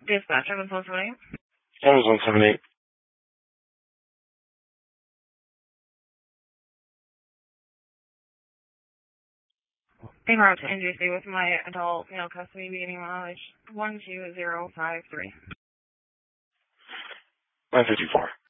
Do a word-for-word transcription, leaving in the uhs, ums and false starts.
Dispatch, I was one seventy-eight. I was one seventy-eight. En route to N J C with my adult male custody beginning mileage one two zero five three. nine fifty-four.